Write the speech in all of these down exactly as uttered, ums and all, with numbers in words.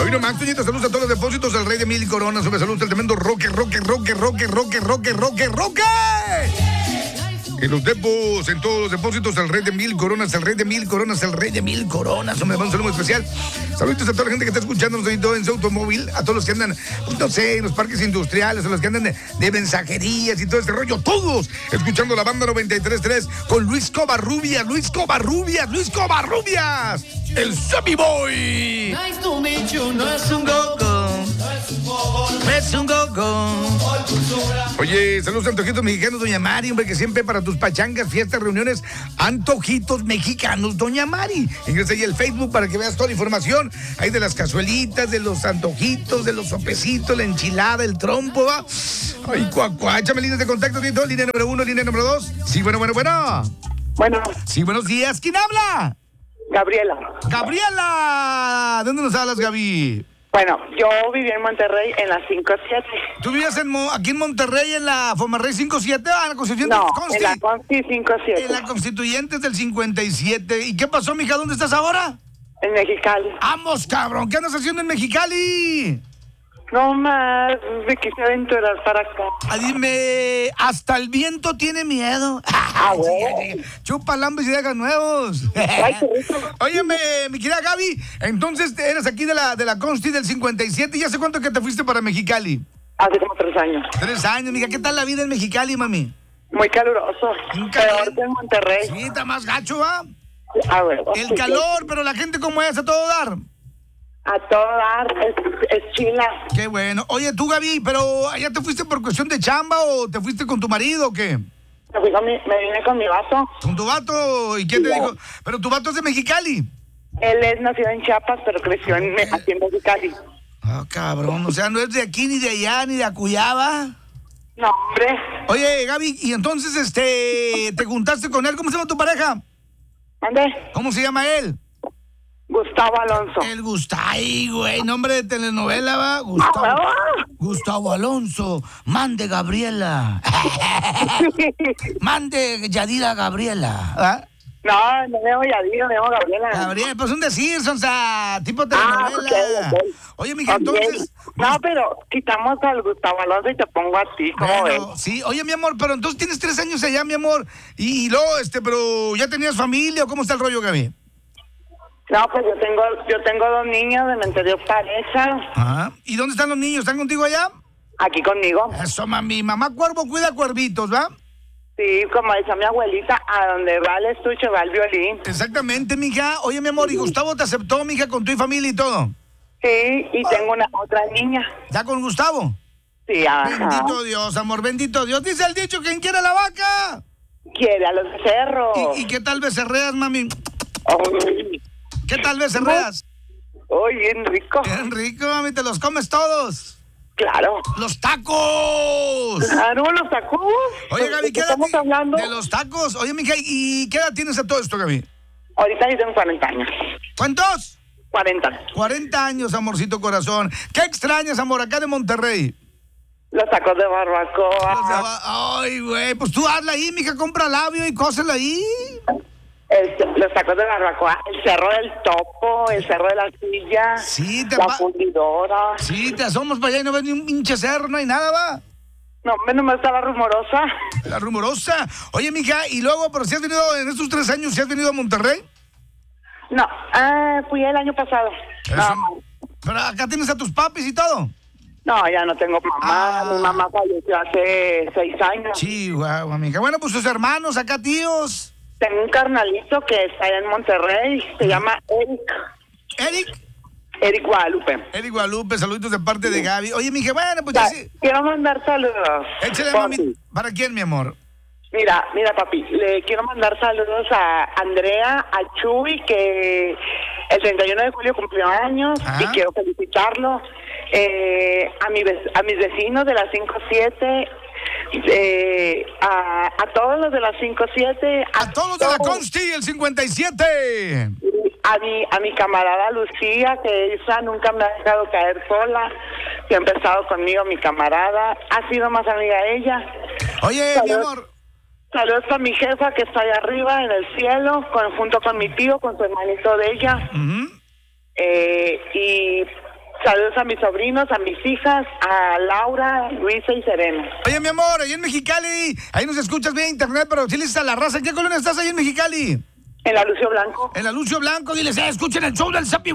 Hoy no más, Toñito, saludos a todos los depósitos, al rey de mil coronas, sobre saludos al tremendo Roque, Roque, Roque, Roque, Roque, Roque, Roque, Roque. En los depos, en todos los depósitos, al rey de mil coronas, al rey de mil coronas, al rey de mil coronas. Hombre, un saludo muy especial. Saludos a toda la gente que está escuchándonos ahí todo en su automóvil, a todos los que andan, pues, no sé, en los parques industriales, a los que andan de, de mensajerías y todo este rollo. Todos escuchando la banda noventa y tres punto tres con Luis Covarrubias, Luis Covarrubias, Luis Covarrubias, el Sammy Boy. Nice to meet you, no es un go-go, es un go-go. Oye, saludos a antojitos mexicanos, doña Mari, hombre, que siempre para tus pachangas, fiestas, reuniones, antojitos mexicanos, doña Mari. Ingresa ahí al Facebook para que veas toda la información, ahí de las cazuelitas, de los antojitos, de los sopecitos, la enchilada, el trompo, va. Ay, cuacuá, échame líneas de contacto, Tito, línea número uno, línea número dos. Sí, bueno, bueno, bueno. Bueno, Sí, buenos días, ¿quién habla? Gabriela. Gabriela, ¿de dónde nos hablas, Gaby? Bueno, yo viví en Monterrey en la cinco siete. ¿Tú vivías en Mo- aquí en Monterrey, en la Fomarrey cinco siete? Ah, en la Constituyente. No, Consti- en la Consti cinco siete. En la Constituyentes del cincuenta y siete. ¿Y qué pasó, mija? ¿Dónde estás ahora? En Mexicali. ¡Vamos, cabrón! ¿Qué andas haciendo en Mexicali? No más, me quise aventurar para acá. Ah, dime, hasta el viento tiene miedo. Ah, bueno. Chupa lambes y dejas nuevos. Ay, qué rico. Óyeme, mi querida Gaby, entonces eres aquí de la, de la Consti del cincuenta y siete. ¿Y hace cuánto que te fuiste para Mexicali? Hace como tres años. Tres años, mija. ¿Qué tal la vida en Mexicali, mami? Muy caluroso. Un Peor calor. que en Monterrey. Sí, está más gacho, ¿va? Ah, bueno. El Sí, calor, pero la gente como es, a todo dar. A todo dar, es, es chila. Qué bueno. Oye, tú, Gaby, pero ¿allá te fuiste por cuestión de chamba o te fuiste con tu marido o qué? Me, fui con mi- me vine con mi vaso. ¿Con tu vato? ¿Y quién te Sí. dijo? Pero tu vato es de Mexicali. Él es nacido en Chiapas, pero creció en, aquí en Mexicali. Ah, cabrón. O sea, no es de aquí, ni de allá, ni de Acuyaba. No, hombre. Oye, Gaby, y entonces, este, te juntaste con él. ¿Cómo se llama tu pareja? ¿Dónde? ¿Cómo se llama él? Gustavo Alonso. El Gustavo, ay, güey, nombre de telenovela, va. Gustavo, Ah, Gustavo Alonso, mande Gabriela. Mande Yadira Gabriela. ¿Ah? No, no me llamo Yadira, me llamo Gabriela. Gabriela, pues un decir, son, o sea, tipo Ah, telenovela. ok, ok. Oye, mija, Ok. entonces. No, pero quitamos al Gustavo Alonso y te pongo a ti, ¿cómo Bueno, ves? sí, oye, mi amor, pero entonces tienes tres años allá, mi amor. Y, y luego, este, pero ¿ya tenías familia o cómo está el rollo, Gaby? No, pues yo tengo, yo tengo dos niños de mi anterior pareja Ajá. ¿Y dónde están los niños? ¿Están contigo allá? aquí conmigo. Eso, mami. Mamá cuervo cuida cuervitos, ¿va? Sí, como decía mi abuelita, a donde va el estuche va el violín. Exactamente, mija. Oye, mi amor, ¿y Gustavo te aceptó, mija, con tu familia y todo? Sí, y tengo una otra niña. ¿Ya con Gustavo? Sí, ajá. Bendito Dios, amor, bendito Dios. Dice el dicho, ¿quién quiere la vaca? Quiere a los cerros. ¿Y, y qué tal becerreas, mami? Ay, ¿Qué tal becerreas? ay, bien rico. Bien rico, mami, te los comes todos. Claro. ¡Los tacos! Claro, los tacos. Oye, Gaby, ¿De ¿qué qué edad estamos ti- hablando? De los tacos. Oye, mija, ¿y qué edad tienes a todo esto, Gaby? Ahorita yo tengo cuarenta años. ¿Cuántos? cuarenta. cuarenta años, amorcito corazón. ¿Qué extrañas, amor, acá de Monterrey? Los tacos de barbacoa. Los de aba- Ay, güey, pues tú hazla ahí, mija, compra labio y cósela ahí. Este, los tacos de barbacoa, el cerro del topo, el cerro de la silla, Sí, te la pa- fundidora. Sí, te asomas para allá y no ves ni un pinche cerro, no hay nada, va. No, menos me está la rumorosa. La rumorosa. Oye, mija, y luego, pero si has venido en estos tres años, si has venido a Monterrey. No, ah, fui el año pasado. Eso- No, Pero acá tienes a tus papis y todo. no, ya no tengo mamá. Ah. Mi mamá falleció hace seis años. Chihuahua, mija. Bueno, pues sus hermanos, acá tíos. Tengo un carnalito que está allá en Monterrey. Se llama Eric. Eric. Eric Guadalupe. Eric Guadalupe, saluditos de parte de Gaby. Oye, mija, bueno, pues ya Ya, sí. quiero mandar saludos. Échale, Papi. mami. ¿Para quién, mi amor? Mira, mira, papi, le quiero mandar saludos a Andrea, a Chuy, que el treinta y uno de julio cumplió años Ajá. y quiero felicitarlo. Eh, a, mi, ve- a mis vecinos de la cinco siete, eh, a, a todos los de la cinco siete, A todos los de la Consti, el cincuenta y siete. a mi, a mi camarada Lucía, que esa nunca me ha dejado caer sola, siempre ha estado conmigo, mi camarada, ha sido más amiga ella. Oye, mi Saludos. amor. Saludos a mi jefa que está allá arriba en el cielo, con, junto con mi tío, con su hermanito de ella. Ujú. Eh, y Saludos a mis sobrinos, a mis hijas, a Laura, Luisa y Serena. Oye, mi amor, ahí en Mexicali, ahí nos escuchas vía internet, pero si le dices a la raza, ¿en qué colonia estás ahí en Mexicali? En la Lucio Blanco. En la Lucio Blanco, diles, eh, escuchen el show del Zapi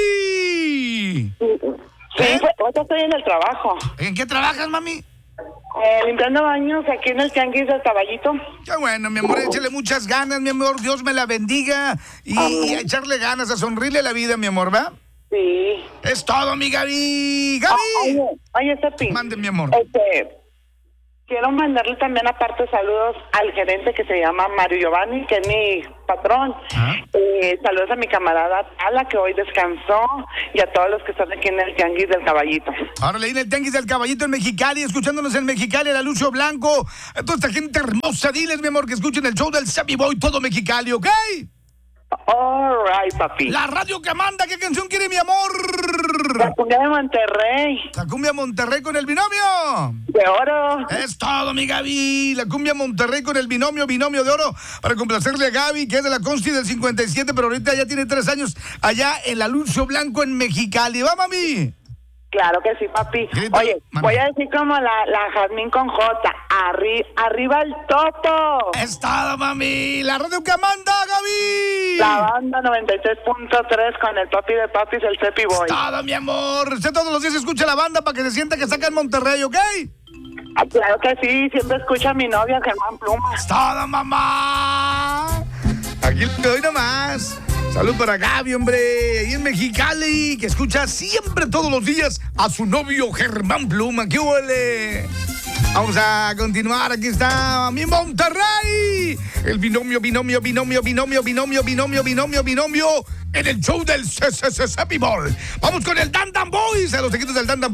Boy. Sí, ¿Eh? pues, ahorita estoy en el trabajo. ¿En qué trabajas, mami? Eh, limpiando baños aquí en el Tianguis del Caballito. Qué bueno, mi amor, échale muchas ganas, mi amor, Dios me la bendiga. Y, y a echarle ganas, a sonreírle a la vida, mi amor, ¿va? Sí. Es todo, mi Gaby. Ah, ¡Gaby! oye, oye, Cepi. Mande, mi amor. Este, quiero mandarle también aparte saludos al gerente que se llama Mario Giovanni, que es mi patrón. ¿Ah? Eh, saludos a mi camarada Tala, que hoy descansó, y a todos los que están aquí en el Tianguis del Caballito. Ahora leí en el Tianguis del Caballito en Mexicali, escuchándonos en Mexicali, la Lucio Blanco. A toda esta gente hermosa, diles, mi amor, que escuchen el show del Zapi Boy, todo Mexicali, ¿ok? All right, papi. La radio que manda, ¿qué canción quiere, mi amor? La cumbia de Monterrey. La cumbia Monterrey con el binomio. De oro. Es todo, mi Gaby. La cumbia Monterrey con el binomio, binomio de oro. Para complacerle a Gaby, que es de la Consti del cincuenta y siete, pero ahorita ya tiene tres años allá en la Lucio Blanco en Mexicali. ¿Va, mami? Claro que sí, papi. Grita, Oye, mami. voy a decir como la, la Jazmín con J. Arri, arriba el topo. Es todo, mami. La radio que manda, Gaby. La banda noventa y seis punto tres con el papi de papis, el Cepi Boy. Es todo, mi amor. Usted todos los días escucha la banda para que se sienta que saca en Monterrey, ¿ok? Ah, claro que sí, siempre escucha a mi novia Germán Pluma. Es todo, mamá. Aquí le doy nomás. Salud para Gaby, hombre, ahí en Mexicali, que escucha siempre, todos los días, a su novio Germán Pluma. ¡Qué huele! Vamos a continuar, aquí está mi Monterrey. El binomio, binomio, binomio, binomio, binomio, binomio, binomio, binomio, en el show del Zapi Boy. Vamos con el Dan Dan Boys, a los equipos del Dan Dan Boys.